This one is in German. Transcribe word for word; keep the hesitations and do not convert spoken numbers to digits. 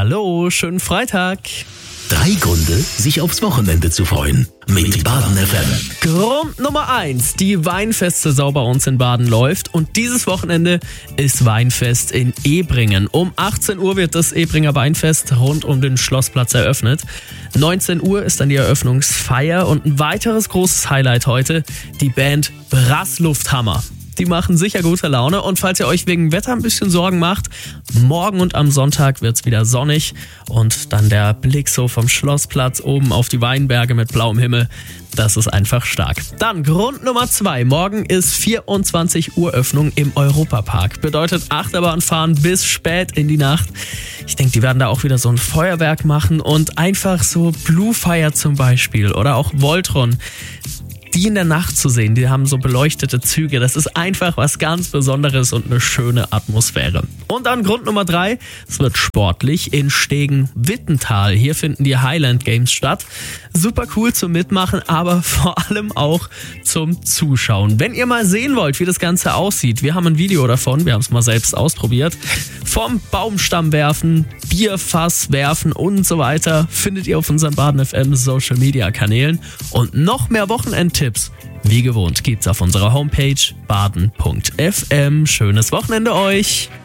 Hallo, schönen Freitag. Drei Gründe, sich aufs Wochenende zu freuen. Mit Baden F M. Grund Nummer eins. Die Weinfest-Saison bei uns in Baden läuft. Und dieses Wochenende ist Weinfest in Ebringen. Um achtzehn Uhr wird das Ebringer Weinfest rund um den Schlossplatz eröffnet. neunzehn Uhr ist dann die Eröffnungsfeier. Und ein weiteres großes Highlight heute, die Band Brasslufthammer. Die machen sicher gute Laune. Und falls ihr euch wegen Wetter ein bisschen Sorgen macht, morgen und am Sonntag wird's wieder sonnig. Und dann der Blick so vom Schlossplatz oben auf die Weinberge mit blauem Himmel. Das ist einfach stark. Dann Grund Nummer zwei. Morgen ist vierundzwanzig Uhr Öffnung im Europapark. Bedeutet Achterbahnfahren bis spät in die Nacht. Ich denke, die werden da auch wieder so ein Feuerwerk machen und einfach so Blue Fire zum Beispiel oder auch Voltron. Die in der Nacht zu sehen, die haben so beleuchtete Züge. Das ist einfach was ganz Besonderes und eine schöne Atmosphäre. Und dann Grund Nummer drei, es wird sportlich in Stegen-Wittental. Hier finden die Highland Games statt. Super cool zum Mitmachen, aber vor allem auch zum Zuschauen. Wenn ihr mal sehen wollt, wie das Ganze aussieht, wir haben ein Video davon, wir haben es mal selbst ausprobiert. Vom Baumstamm werfen, Bierfass werfen und so weiter findet ihr auf unseren Baden F M Social Media Kanälen. Und noch mehr Wochenendtipps, wie gewohnt, gibt's auf unserer Homepage baden punkt f m. Schönes Wochenende euch!